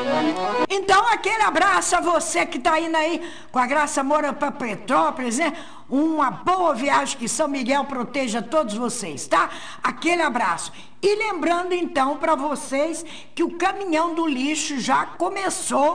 Então, aquele abraço a você que tá indo aí com a Graça Moura para Petrópolis, né? Uma boa viagem, que São Miguel proteja todos vocês, tá? Aquele abraço. E lembrando, então, para vocês que o caminhão do lixo já começou